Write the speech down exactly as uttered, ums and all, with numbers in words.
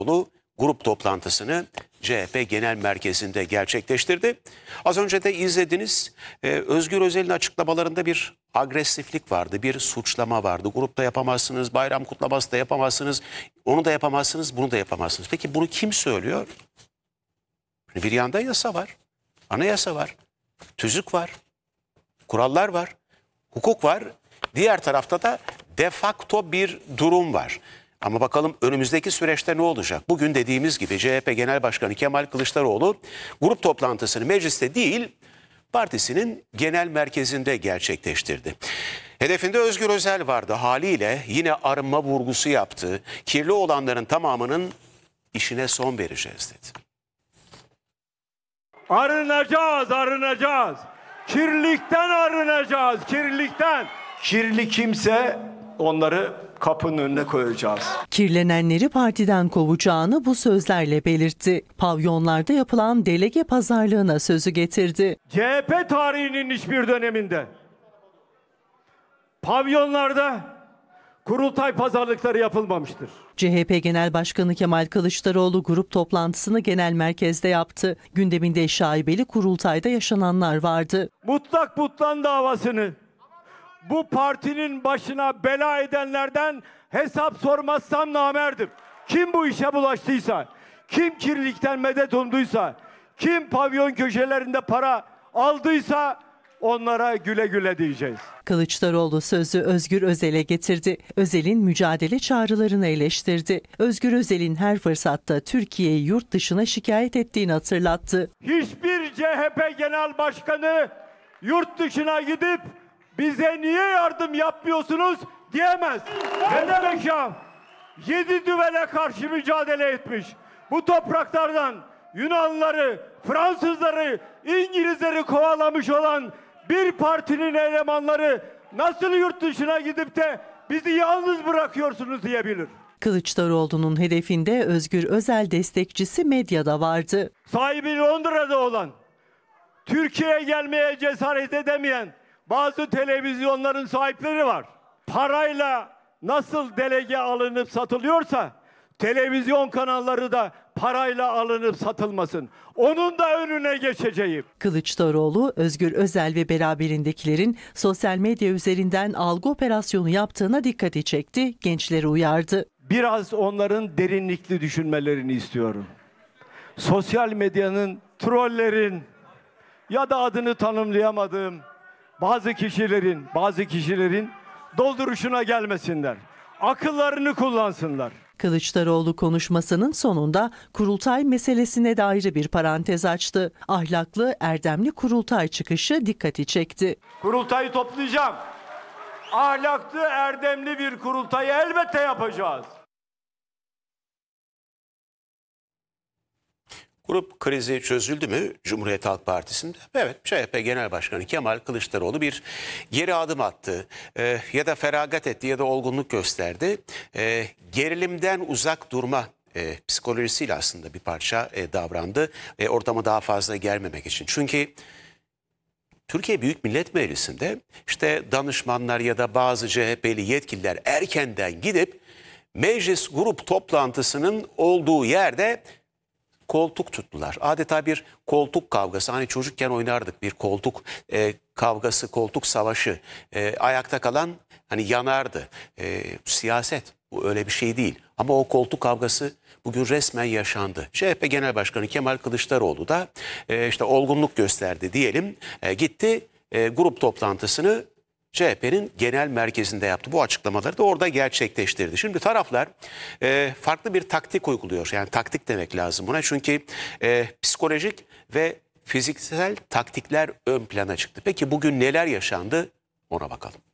Kılıçdaroğlu grup toplantısını C H P Genel Merkezi'nde gerçekleştirdi. Az önce de izlediniz. Ee, Özgür Özel'in açıklamalarında bir agresiflik vardı, bir suçlama vardı. Grupta yapamazsınız, bayram kutlaması da yapamazsınız, onu da yapamazsınız, bunu da yapamazsınız. Peki bunu kim söylüyor? Bir yanda yasa var, anayasa var, tüzük var, kurallar var, hukuk var. Diğer tarafta da de facto bir durum var. Ama bakalım önümüzdeki süreçte ne olacak? Bugün dediğimiz gibi C H P Genel Başkanı Kemal Kılıçdaroğlu grup toplantısını mecliste değil partisinin genel merkezinde gerçekleştirdi. Hedefinde Özgür Özel vardı, haliyle yine arınma vurgusu yaptı. Kirli olanların tamamının işine son vereceğiz dedi. Arınacağız, arınacağız. Kirlilikten arınacağız, kirlilikten. Kirli kimse onları kapının önüne koyacağız. Kirlenenleri partiden kovacağını bu sözlerle belirtti. Pavyonlarda yapılan delege pazarlığına sözü getirdi. C H P tarihinin hiçbir döneminde pavyonlarda kurultay pazarlıkları yapılmamıştır. C H P Genel Başkanı Kemal Kılıçdaroğlu grup toplantısını genel merkezde yaptı. Gündeminde şaibeli kurultayda yaşananlar vardı. Mutlak Butlan davasını bu partinin başına bela edenlerden hesap sormazsam namerdim. Kim bu işe bulaştıysa, kim kirlilikten medet umduysa, kim pavyon köşelerinde para aldıysa onlara güle güle diyeceğiz. Kılıçdaroğlu sözü Özgür Özel'e getirdi. Özel'in mücadele çağrılarını eleştirdi. Özgür Özel'in her fırsatta Türkiye'yi yurt dışına şikayet ettiğini hatırlattı. Hiçbir C H P Genel Başkanı yurt dışına gidip bize niye yardım yapmıyorsunuz diyemez. Ne demek ya? Yedi düvele karşı mücadele etmiş. Bu topraklardan Yunanlıları, Fransızları, İngilizleri kovalamış olan bir partinin elemanları nasıl yurt dışına gidip de bizi yalnız bırakıyorsunuz diyebilir. Kılıçdaroğlu'nun hedefinde Özgür Özel destekçisi medyada vardı. Sahibi Londra'da olan, Türkiye'ye gelmeye cesaret edemeyen bazı televizyonların sahipleri var. Parayla nasıl delege alınıp satılıyorsa televizyon kanalları da parayla alınıp satılmasın. Onun da önüne geçeceğim. Kılıçdaroğlu, Özgür Özel ve beraberindekilerin sosyal medya üzerinden algı operasyonu yaptığına dikkati çekti, gençleri uyardı. Biraz onların derinlikli düşünmelerini istiyorum. Sosyal medyanın, trollerin ya da adını tanımlayamadığım bazı kişilerin, bazı kişilerin dolduruşuna gelmesinler. Akıllarını kullansınlar. Kılıçdaroğlu konuşmasının sonunda kurultay meselesine de ayrı bir parantez açtı. Ahlaklı, erdemli kurultay çıkışı dikkati çekti. Kurultayı toplayacağım. Ahlaklı, erdemli bir kurultayı elbette yapacağız. Grup krizi çözüldü mü Cumhuriyet Halk Partisi'nde? Evet, C H P Genel Başkanı Kemal Kılıçdaroğlu bir geri adım attı. Ee, ya da feragat etti ya da olgunluk gösterdi. Ee, gerilimden uzak durma e, psikolojisiyle aslında bir parça e, davrandı. E, ortama daha fazla gelmemek için. Çünkü Türkiye Büyük Millet Meclisi'nde işte danışmanlar ya da bazı C H P'li yetkililer erkenden gidip meclis grup toplantısının olduğu yerde koltuk tuttular. Adeta bir koltuk kavgası. Hani çocukken oynardık bir koltuk e, kavgası, koltuk savaşı. E, ayakta kalan hani yanardı. E, siyaset bu öyle bir şey değil. Ama o koltuk kavgası bugün resmen yaşandı. C H P Genel Başkanı Kemal Kılıçdaroğlu da e, işte olgunluk gösterdi diyelim. E, gitti e, grup toplantısını C H P'nin genel merkezinde yaptı. Bu açıklamaları da orada gerçekleştirdi. Şimdi taraflar e, farklı bir taktik uyguluyor. Yani taktik demek lazım buna. Çünkü e, psikolojik ve fiziksel taktikler ön plana çıktı. Peki bugün neler yaşandı? Ona bakalım.